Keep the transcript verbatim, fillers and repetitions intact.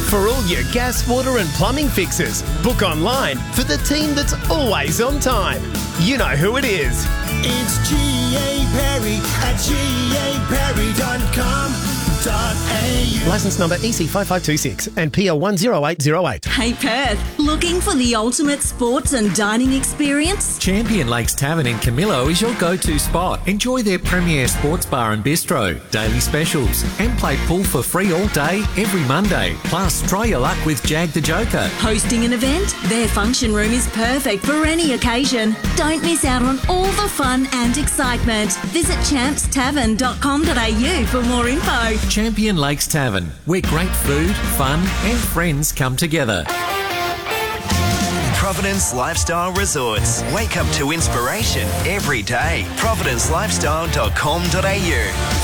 For all your gas, water and plumbing fixes, book online for the team that's always on time. You know who it is. It's G A Perry at G A Perry dot com dot A U. Licence number E C five five two six and P L one zero eight zero eight. Hey Perth, looking for the ultimate sports and dining experience? Champion Lakes Tavern in Camillo is your go-to spot. Enjoy their premier sports bar and bistro, daily specials, and play pool for free all day, every Monday. Plus, try your luck with Jag the Joker. Hosting an event? Their function room is perfect for any occasion. Don't miss out on all the fun and excitement. Visit champs tavern dot com dot A U for more info. Champion Lakes Tavern, where great food, fun, and friends come together. Providence Lifestyle Resorts. Wake up to inspiration every day. providence lifestyle dot com dot A U.